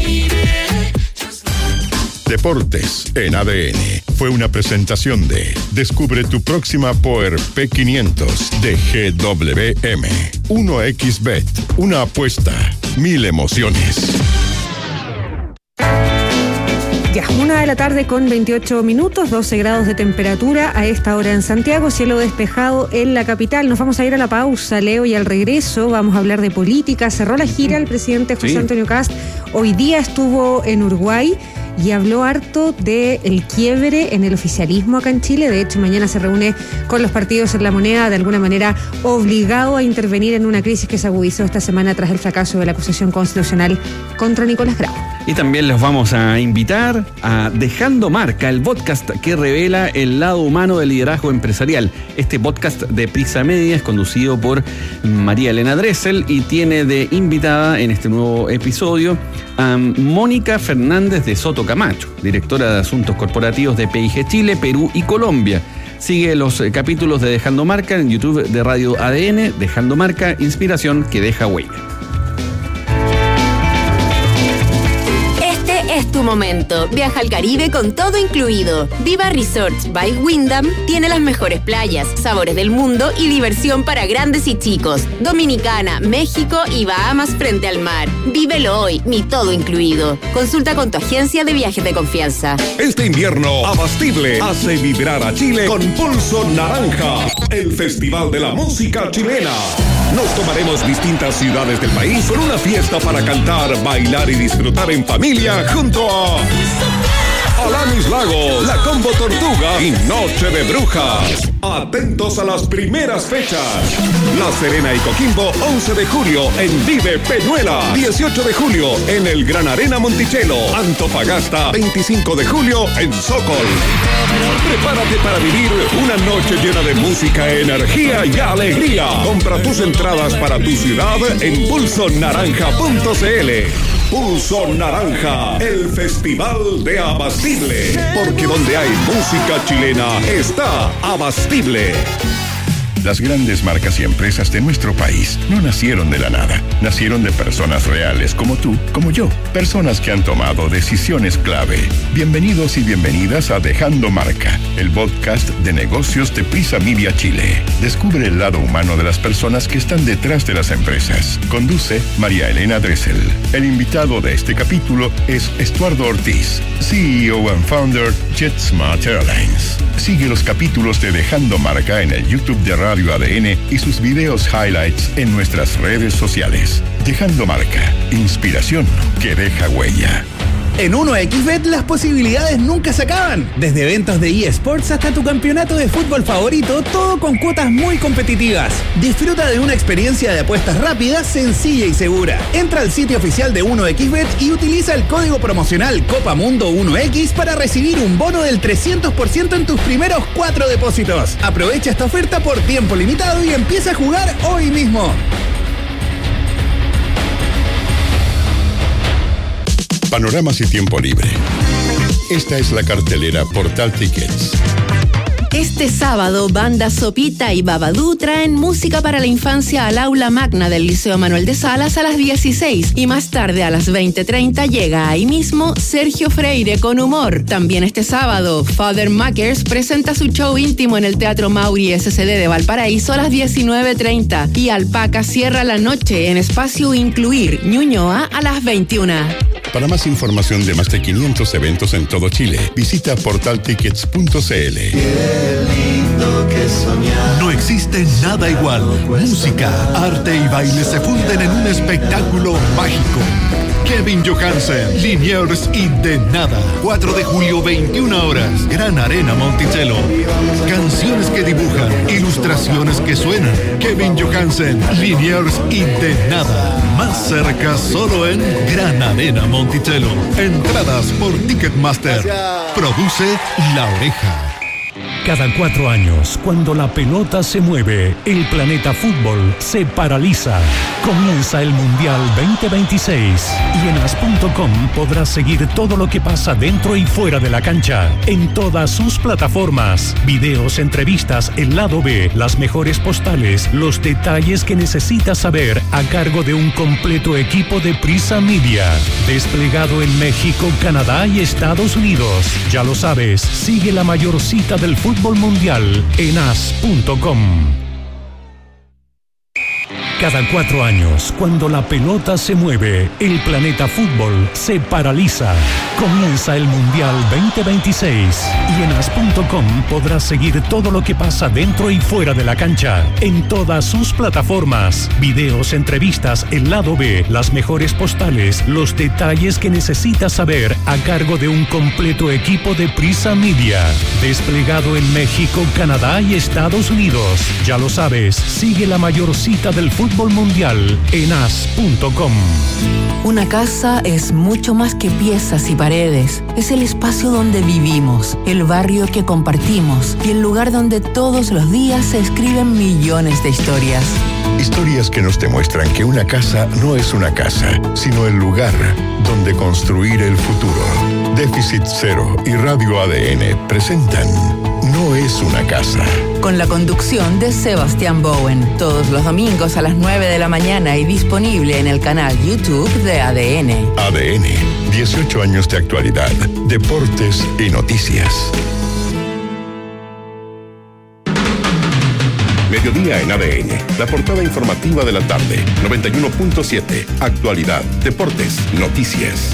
Deportes en A D N fue una presentación de Descubre tu próxima Power P quinientos de G W M. uno equis Bet, una apuesta, mil emociones. Ya, una de la tarde con veintiocho minutos, doce grados de temperatura a esta hora en Santiago, cielo despejado en la capital. Nos vamos a ir a la pausa, Leo, y al regreso vamos a hablar de política. Cerró la gira el presidente José sí. Antonio Kast. Hoy día estuvo en Uruguay y habló harto del quiebre en el oficialismo acá en Chile. De hecho, mañana se reúne con los partidos en La Moneda, de alguna manera obligado a intervenir en una crisis que se agudizó esta semana tras el fracaso de la acusación constitucional contra Nicolás Grau. Y también les vamos a invitar a Dejando Marca, el podcast que revela el lado humano del liderazgo empresarial. Este podcast de Prisa Media es conducido por María Elena Dressel y tiene de invitada en este nuevo episodio a Mónica Fernández de Soto Camacho, directora de Asuntos Corporativos de P I G Chile, Perú y Colombia. Sigue los capítulos de Dejando Marca en YouTube de Radio A D N. Dejando Marca, inspiración que deja huella. Es tu tu momento. Viaja al Caribe con todo incluido. Viva Resorts by Wyndham tiene las mejores playas, sabores del mundo y diversión para grandes y chicos. Dominicana, México y Bahamas frente al mar. Vívelo hoy, mi todo incluido. Consulta con tu agencia de viajes de confianza. Este invierno, Abastible hace vibrar a Chile con Pulso Naranja, el festival de la música chilena. Nos tomaremos distintas ciudades del país con una fiesta para cantar, bailar y disfrutar en familia junto a Alanis Lago, La Combo Tortuga y Noche de Brujas. Atentos a las primeras fechas. La Serena y Coquimbo, once de julio en Vive Peñuela. dieciocho de julio en el Gran Arena Monticello. Antofagasta, veinticinco de julio en Sokol. Prepárate para vivir una noche llena de música, energía y alegría. Compra tus entradas para tu ciudad en pulso naranja punto c l. Pulso Naranja, el festival de Abastible. Porque donde hay música chilena está Abastible. Las grandes marcas y empresas de nuestro país no nacieron de la nada. Nacieron de personas reales como tú, como yo. Personas que han tomado decisiones clave. Bienvenidos y bienvenidas a Dejando Marca, el podcast de negocios de Prisa Media Chile. Descubre el lado humano de las personas que están detrás de las empresas. Conduce María Elena Dressel. El invitado de este capítulo es Estuardo Ortiz, C E O and Founder JetSmart Airlines. Sigue los capítulos de Dejando Marca en el YouTube de Radio A D N y sus videos highlights en nuestras redes sociales. Dejando Marca, inspiración que deja huella. En uno equis bet las posibilidades nunca se acaban. Desde eventos de eSports hasta tu campeonato de fútbol favorito, todo con cuotas muy competitivas. Disfruta de una experiencia de apuestas rápida, sencilla y segura. Entra al sitio oficial de uno equis bet y utiliza el código promocional Copa Mundo uno equis para recibir un bono del trescientos por ciento en tus primeros cuatro depósitos. Aprovecha esta oferta por tiempo limitado y empieza a jugar hoy mismo. Panoramas y tiempo libre. Esta es la cartelera Portal Tickets. Este sábado, Banda Sopita y Babadú traen música para la infancia al aula magna del Liceo Manuel de Salas a las dieciséis y más tarde a las veinte treinta llega ahí mismo Sergio Freire con humor. También este sábado, Father Makers presenta su show íntimo en el Teatro Mauri S C D de Valparaíso a las diecinueve treinta y Alpaca cierra la noche en Espacio Incluir Ñuñoa a las veintiuna. Para más información de más de quinientos eventos en todo Chile, visita portal tickets punto c l. No existe nada igual. Música, arte y baile se funden en un espectáculo mágico. Kevin Johansen, Liniers y De Nada. cuatro de julio, veintiuna horas. Gran Arena Monticello. Canciones que dibujan, ilustraciones que suenan. Kevin Johansen, Liniers y De Nada. Más cerca solo en Gran Arena Monticello. Entradas por Ticketmaster. Produce La Oreja. Cada cuatro años, cuando la pelota se mueve, el planeta fútbol se paraliza. Comienza el Mundial veinte veintiséis y en as punto com podrás seguir todo lo que pasa dentro y fuera de la cancha, en todas sus plataformas. Videos, entrevistas, el lado B, las mejores postales, los detalles que necesitas saber a cargo de un completo equipo de Prisa Media. Desplegado en México, Canadá y Estados Unidos. Ya lo sabes, sigue la mayor cita del fútbol mundial en as punto com. Cada cuatro años, cuando la pelota se mueve, el planeta fútbol se paraliza. Comienza el Mundial veinte veintiséis y en as punto com podrás seguir todo lo que pasa dentro y fuera de la cancha, en todas sus plataformas. Videos, entrevistas, el lado B, las mejores postales, los detalles que necesitas saber a cargo de un completo equipo de Prisa Media. Desplegado en México, Canadá y Estados Unidos. Ya lo sabes, sigue la mayor cita del fútbol Fútbol mundial en as punto com. Una casa es mucho más que piezas y paredes. Es el espacio donde vivimos, el barrio que compartimos y el lugar donde todos los días se escriben millones de historias. Historias que nos demuestran que una casa no es una casa, sino el lugar donde construir el futuro. Déficit Cero y Radio A D N presentan No es una casa. Con la conducción de Sebastián Bowen. Todos los domingos a las nueve de la mañana y disponible en el canal YouTube de A D N. A D N, dieciocho años de actualidad, deportes y noticias. Mediodía en A D N, la portada informativa de la tarde, noventa y uno punto siete, actualidad, deportes, noticias.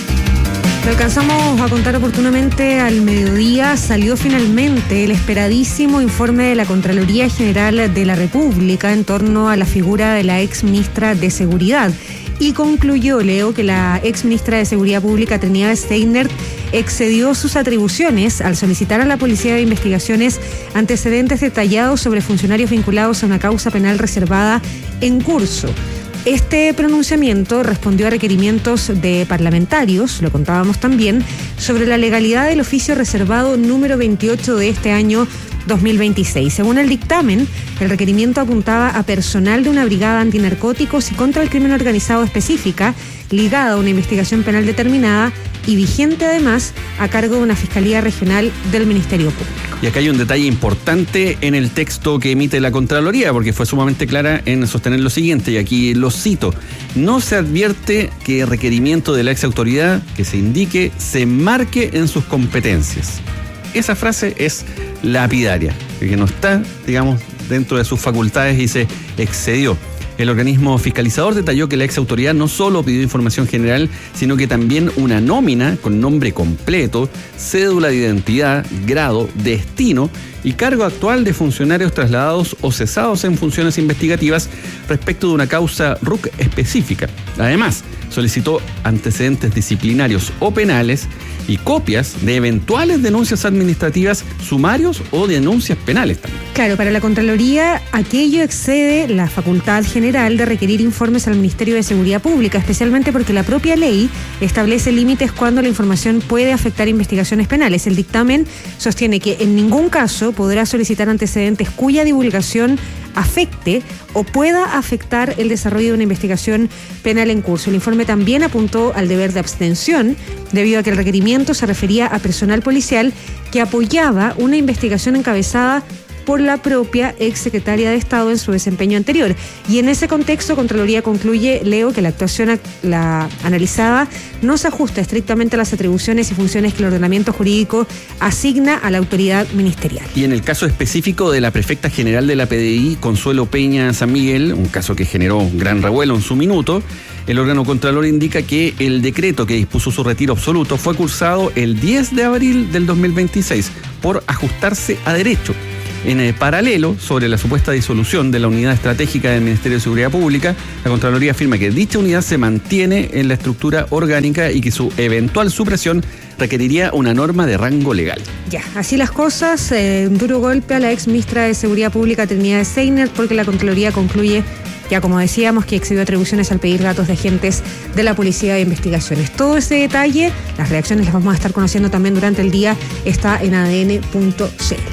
Lo alcanzamos a contar oportunamente al mediodía. Salió finalmente el esperadísimo informe de la Contraloría General de la República en torno a la figura de la ex ministra de Seguridad. Y concluyó, Leo, que la ex ministra de Seguridad Pública, Trinidad Steiner, excedió sus atribuciones al solicitar a la Policía de Investigaciones antecedentes detallados sobre funcionarios vinculados a una causa penal reservada en curso. Este pronunciamiento respondió a requerimientos de parlamentarios, lo contábamos también, sobre la legalidad del oficio reservado número veintiocho de este año dos mil veintiséis. Según el dictamen, el requerimiento apuntaba a personal de una brigada antinarcóticos y contra el crimen organizado específica, ligada a una investigación penal determinada y vigente además a cargo de una Fiscalía Regional del Ministerio Público. Y acá hay un detalle importante en el texto que emite la Contraloría, porque fue sumamente clara en sostener lo siguiente, y aquí lo cito: no se advierte que el requerimiento de la ex autoridad que se indique se marque en sus competencias. Esa frase es lapidaria, que no está, digamos, dentro de sus facultades y se excedió. El organismo fiscalizador detalló que la ex autoridad no solo pidió información general, sino que también una nómina con nombre completo, cédula de identidad, grado, destino y cargo actual de funcionarios trasladados o cesados en funciones investigativas respecto de una causa R U C específica. Además, solicitó antecedentes disciplinarios o penales y copias de eventuales denuncias administrativas, sumarios o denuncias penales también. Claro, para la Contraloría, aquello excede la facultad general de requerir informes al Ministerio de Seguridad Pública, especialmente porque la propia ley establece límites cuando la información puede afectar investigaciones penales. El dictamen sostiene que en ningún caso podrá solicitar antecedentes cuya divulgación afecte o pueda afectar el desarrollo de una investigación penal en curso. El informe también apuntó al deber de abstención, debido a que el requerimiento se refería a personal policial que apoyaba una investigación encabezada por la propia exsecretaria de Estado en su desempeño anterior. Y en ese contexto, Contraloría concluye, Leo, que la actuación la analizada no se ajusta estrictamente a las atribuciones y funciones que el ordenamiento jurídico asigna a la autoridad ministerial. Y en el caso específico de la prefecta general de la P D I, Consuelo Peña San Miguel, un caso que generó un gran revuelo en su minuto, el órgano Contralor indica que el decreto que dispuso su retiro absoluto fue cursado el diez de abril del dos mil veintiséis por ajustarse a derecho. En el paralelo, sobre la supuesta disolución de la unidad estratégica del Ministerio de Seguridad Pública, la Contraloría afirma que dicha unidad se mantiene en la estructura orgánica y que su eventual supresión requeriría una norma de rango legal. Ya, así las cosas, eh, un duro golpe a la ex ministra de Seguridad Pública, Trinidad Steiner, porque la Contraloría concluye, ya como decíamos, que excedió atribuciones al pedir datos de agentes de la Policía de Investigaciones. Todo ese detalle, las reacciones las vamos a estar conociendo también durante el día, está en A D N punto C L.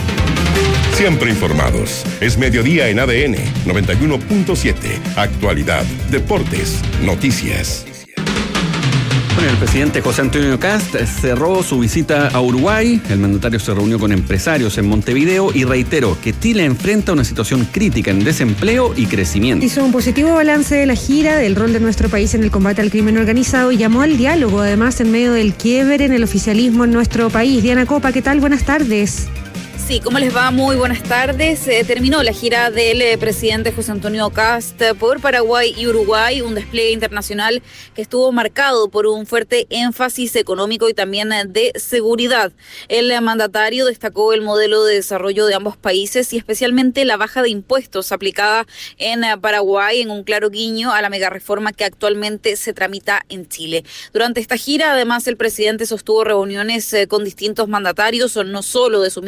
Siempre informados. Es mediodía en A D N, noventa y uno punto siete. Actualidad, deportes, noticias. Bueno, el presidente José Antonio Kast cerró su visita a Uruguay. El mandatario se reunió con empresarios en Montevideo y reiteró que Chile enfrenta una situación crítica en desempleo y crecimiento. Hizo un positivo balance de la gira, del rol de nuestro país en el combate al crimen organizado y llamó al diálogo, además, en medio del quiebre en el oficialismo en nuestro país. Diana Copa, ¿qué tal? Buenas tardes. Sí, ¿cómo les va? Muy buenas tardes. Eh, terminó la gira del eh, presidente José Antonio Kast por Paraguay y Uruguay, un despliegue internacional que estuvo marcado por un fuerte énfasis económico y también eh, de seguridad. El eh, mandatario destacó el modelo de desarrollo de ambos países y especialmente la baja de impuestos aplicada en eh, Paraguay, en un claro guiño a la megareforma que actualmente se tramita en Chile. Durante esta gira, además, el presidente sostuvo reuniones eh, con distintos mandatarios, no solo de su mismo sector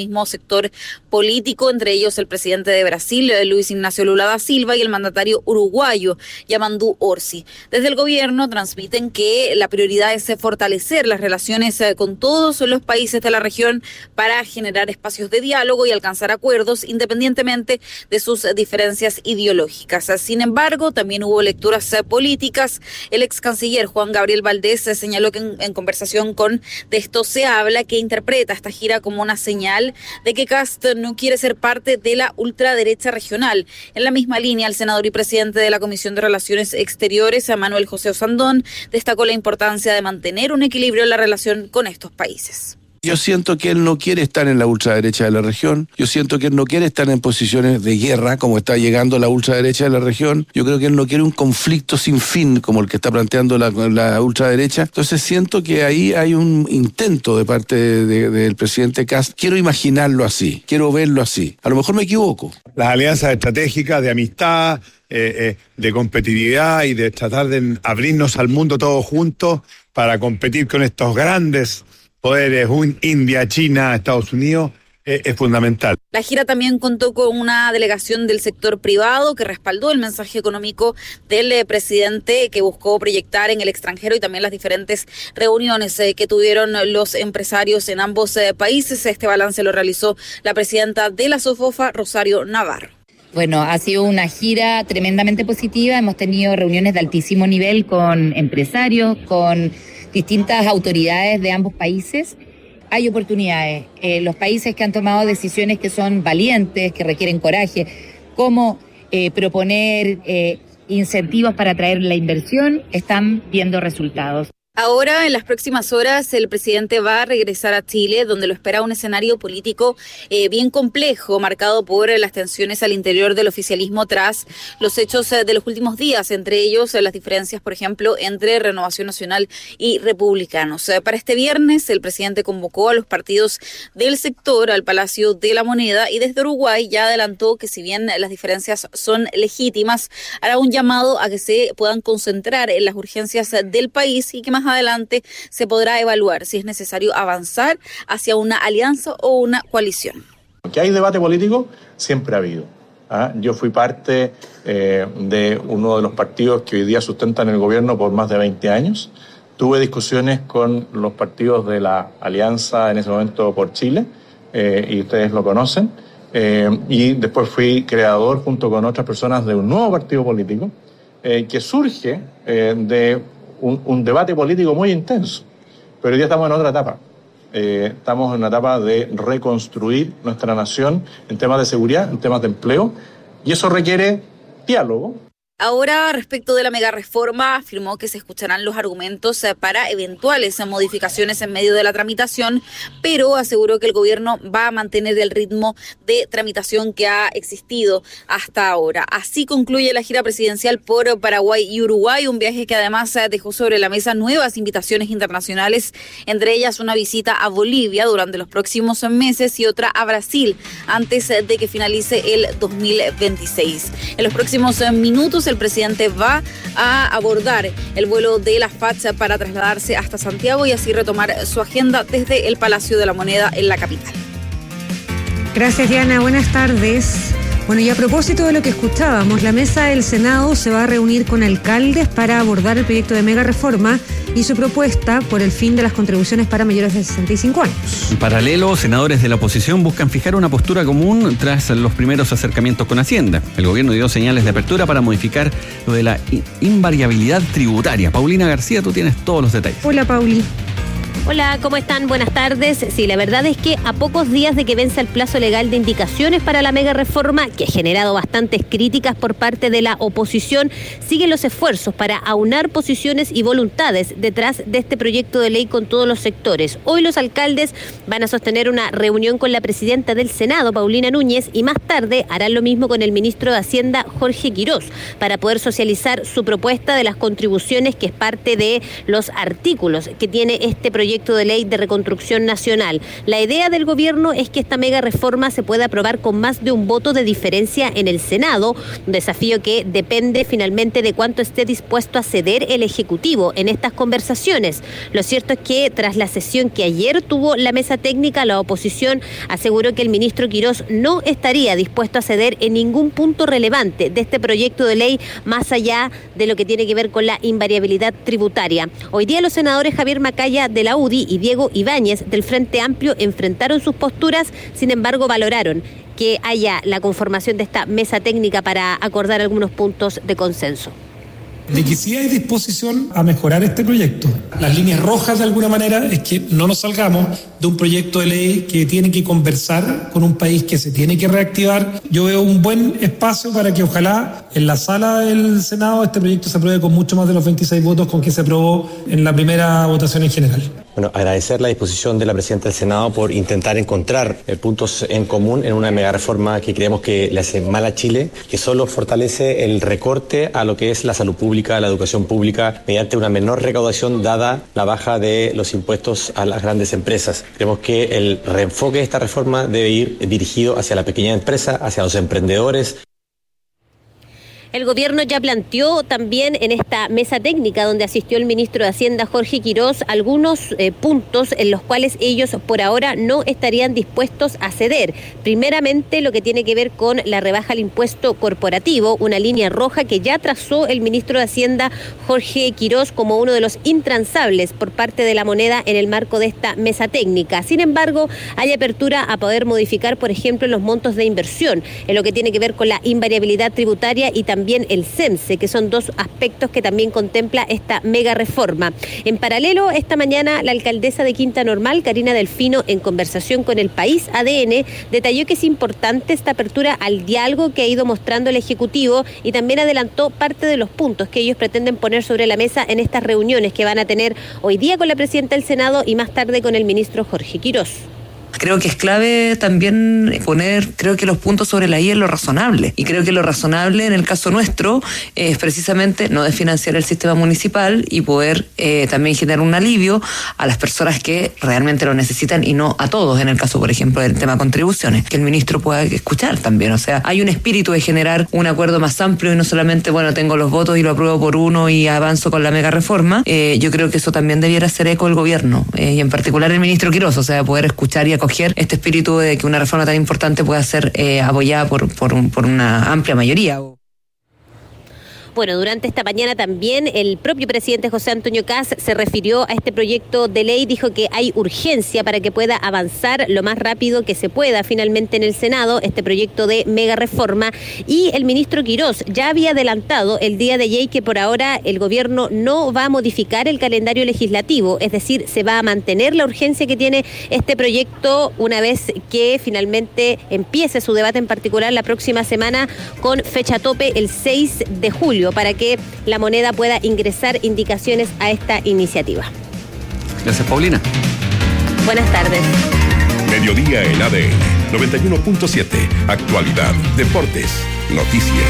sector político, entre ellos el presidente de Brasil, Luis Ignacio Lula da Silva, y el mandatario uruguayo, Yamandu Orsi. Desde el gobierno transmiten que la prioridad es fortalecer las relaciones con todos los países de la región para generar espacios de diálogo y alcanzar acuerdos independientemente de sus diferencias ideológicas. Sin embargo, también hubo lecturas políticas. El ex canciller Juan Gabriel Valdés señaló que en, en conversación con De Esto Se Habla, que interpreta esta gira como una señal de que Kast no quiere ser parte de la ultraderecha regional. En la misma línea, el senador y presidente de la Comisión de Relaciones Exteriores, Manuel José Osandón, destacó la importancia de mantener un equilibrio en la relación con estos países. Yo siento que él no quiere estar en la ultraderecha de la región. Yo siento que él no quiere estar en posiciones de guerra, como está llegando la ultraderecha de la región. Yo creo que él no quiere un conflicto sin fin, como el que está planteando la, la ultraderecha. Entonces siento que ahí hay un intento de parte de, de, del presidente Kast. Quiero imaginarlo así, quiero verlo así. A lo mejor me equivoco. Las alianzas estratégicas de amistad, eh, eh, de competitividad y de tratar de abrirnos al mundo todos juntos para competir con estos grandes poderes, India, China, Estados Unidos, eh, es fundamental. La gira también contó con una delegación del sector privado que respaldó el mensaje económico del eh, presidente, que buscó proyectar en el extranjero, y también las diferentes reuniones eh, que tuvieron los empresarios en ambos eh, países. Este balance lo realizó la presidenta de la SOFOFA, Rosario Navarro. Bueno, ha sido una gira tremendamente positiva. Hemos tenido reuniones de altísimo nivel con empresarios, con distintas autoridades de ambos países. Hay oportunidades. Eh, los países que han tomado decisiones que son valientes, que requieren coraje, como eh, proponer eh, incentivos para atraer la inversión, están viendo resultados. Ahora, en las próximas horas, el presidente va a regresar a Chile, donde lo espera un escenario político eh, bien complejo, marcado por eh, las tensiones al interior del oficialismo tras los hechos eh, de los últimos días, entre ellos eh, las diferencias, por ejemplo, entre Renovación Nacional y Republicanos. Eh, para este viernes, el presidente convocó a los partidos del sector al Palacio de la Moneda, y desde Uruguay ya adelantó que, si bien las diferencias son legítimas, hará un llamado a que se puedan concentrar en las urgencias del país, y que más adelante se podrá evaluar si es necesario avanzar hacia una alianza o una coalición. Que hay debate político, siempre ha habido. ¿ah? Yo fui parte eh, de uno de los partidos que hoy día sustentan el gobierno por más de veinte años. Tuve discusiones con los partidos de la Alianza, en ese momento por Chile, eh, y ustedes lo conocen. Eh, y después fui creador, junto con otras personas, de un nuevo partido político eh, que surge eh, de Un, un debate político muy intenso, pero hoy día estamos en otra etapa. Eh, estamos en una etapa de reconstruir nuestra nación en temas de seguridad, en temas de empleo, y eso requiere diálogo. Ahora, respecto de la megareforma, afirmó que se escucharán los argumentos para eventuales modificaciones en medio de la tramitación, pero aseguró que el gobierno va a mantener el ritmo de tramitación que ha existido hasta ahora. Así concluye la gira presidencial por Paraguay y Uruguay, un viaje que además dejó sobre la mesa nuevas invitaciones internacionales, entre ellas una visita a Bolivia durante los próximos meses y otra a Brasil antes de que finalice el dos mil veintiséis. En los próximos minutos, el presidente va a abordar el vuelo de la F A C para trasladarse hasta Santiago y así retomar su agenda desde el Palacio de la Moneda en la capital. Gracias, Diana. Buenas tardes. Bueno, y a propósito de lo que escuchábamos, la mesa del Senado se va a reunir con alcaldes para abordar el proyecto de mega reforma y su propuesta por el fin de las contribuciones para mayores de sesenta y cinco años. En paralelo, senadores de la oposición buscan fijar una postura común tras los primeros acercamientos con Hacienda. El gobierno dio señales de apertura para modificar lo de la invariabilidad tributaria. Paulina García, tú tienes todos los detalles. Hola, Pauli. Hola, ¿cómo están? Buenas tardes. Sí, la verdad es que a pocos días de que vence el plazo legal de indicaciones para la mega reforma, que ha generado bastantes críticas por parte de la oposición, siguen los esfuerzos para aunar posiciones y voluntades detrás de este proyecto de ley con todos los sectores. Hoy los alcaldes van a sostener una reunión con la presidenta del Senado, Paulina Núñez, y más tarde harán lo mismo con el ministro de Hacienda, Jorge Quirós, para poder socializar su propuesta de las contribuciones, que es parte de los artículos que tiene este proyecto proyecto de ley de reconstrucción nacional. La idea del gobierno es que esta mega reforma se pueda aprobar con más de un voto de diferencia en el Senado, un desafío que depende finalmente de cuánto esté dispuesto a ceder el Ejecutivo en estas conversaciones. Lo cierto es que tras la sesión que ayer tuvo la mesa técnica, la oposición aseguró que el ministro Quirós no estaría dispuesto a ceder en ningún punto relevante de este proyecto de ley, más allá de lo que tiene que ver con la invariabilidad tributaria. Hoy día los senadores Javier Macaya de la U D I y Diego Ibáñez del Frente Amplio enfrentaron sus posturas, sin embargo valoraron que haya la conformación de esta mesa técnica para acordar algunos puntos de consenso. De que sí hay disposición a mejorar este proyecto. Las líneas rojas, de alguna manera, es que no nos salgamos de un proyecto de ley que tiene que conversar con un país que se tiene que reactivar. Yo veo un buen espacio para que ojalá en la sala del Senado este proyecto se apruebe con mucho más de los veintiséis votos con que se aprobó en la primera votación en general. Bueno, agradecer la disposición de la presidenta del Senado por intentar encontrar eh, puntos en común en una mega reforma que creemos que le hace mal a Chile, que solo fortalece el recorte a lo que es la salud pública, la educación pública, mediante una menor recaudación dada la baja de los impuestos a las grandes empresas. Creemos que el reenfoque de esta reforma debe ir dirigido hacia la pequeña empresa, hacia los emprendedores. El gobierno ya planteó también en esta mesa técnica donde asistió el ministro de Hacienda Jorge Quirós algunos eh, puntos en los cuales ellos por ahora no estarían dispuestos a ceder. Primeramente lo que tiene que ver con la rebaja al impuesto corporativo, una línea roja que ya trazó el ministro de Hacienda Jorge Quirós como uno de los intransables por parte de la moneda en el marco de esta mesa técnica. Sin embargo, hay apertura a poder modificar, por ejemplo, los montos de inversión en lo que tiene que ver con la invariabilidad tributaria y también También el CEMSE, que son dos aspectos que también contempla esta mega reforma. En paralelo, esta mañana la alcaldesa de Quinta Normal, Karina Delfino, en conversación con El País A D N, detalló que es importante esta apertura al diálogo que ha ido mostrando el Ejecutivo y también adelantó parte de los puntos que ellos pretenden poner sobre la mesa en estas reuniones que van a tener hoy día con la presidenta del Senado y más tarde con el ministro Jorge Quirós. Creo que es clave también poner, creo que los puntos sobre la I en lo razonable. Y creo que lo razonable en el caso nuestro es precisamente no desfinanciar el sistema municipal y poder eh, también generar un alivio a las personas que realmente lo necesitan y no a todos, en el caso, por ejemplo, del tema contribuciones, que el ministro pueda escuchar también. O sea, hay un espíritu de generar un acuerdo más amplio y no solamente, bueno, tengo los votos y lo apruebo por uno y avanzo con la mega reforma. Eh, yo creo que eso también debiera ser eco del gobierno eh, y en particular el ministro Quirós, o sea, poder escuchar y acoger este espíritu de que una reforma tan importante pueda ser eh, apoyada por, por, por una amplia mayoría. Bueno, durante esta mañana también el propio presidente José Antonio Kast se refirió a este proyecto de ley, dijo que hay urgencia para que pueda avanzar lo más rápido que se pueda finalmente en el Senado este proyecto de mega reforma, y el ministro Quirós ya había adelantado el día de ayer que por ahora el gobierno no va a modificar el calendario legislativo, es decir, se va a mantener la urgencia que tiene este proyecto una vez que finalmente empiece su debate en particular la próxima semana con fecha tope el seis de julio. Para que la moneda pueda ingresar indicaciones a esta iniciativa. Gracias, Paulina. Buenas tardes. Mediodía en A D N noventa y uno punto siete. Actualidad, deportes, noticias.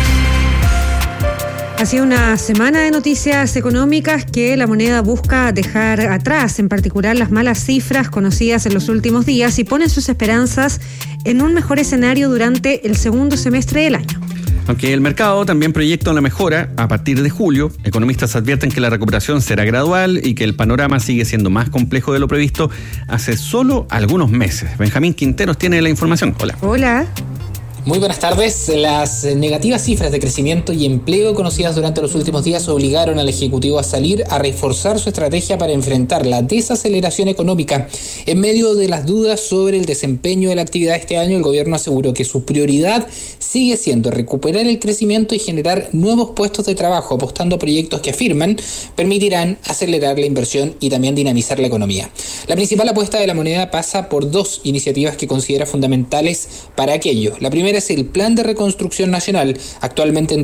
Ha sido una semana de noticias económicas que la moneda busca dejar atrás, en particular las malas cifras conocidas en los últimos días, y pone sus esperanzas en un mejor escenario durante el segundo semestre del año. Aunque el mercado también proyecta una mejora a partir de julio, economistas advierten que la recuperación será gradual y que el panorama sigue siendo más complejo de lo previsto hace solo algunos meses. Benjamín Quinteros tiene la información. Hola. Hola. Muy buenas tardes. Las negativas cifras de crecimiento y empleo conocidas durante los últimos días obligaron al Ejecutivo a salir a reforzar su estrategia para enfrentar la desaceleración económica. En medio de las dudas sobre el desempeño de la actividad este año, el gobierno aseguró que su prioridad sigue siendo recuperar el crecimiento y generar nuevos puestos de trabajo, apostando a proyectos que afirman permitirán acelerar la inversión y también dinamizar la economía. La principal apuesta de la moneda pasa por dos iniciativas que considera fundamentales para aquello. La primera es el Plan de Reconstrucción Nacional, actualmente en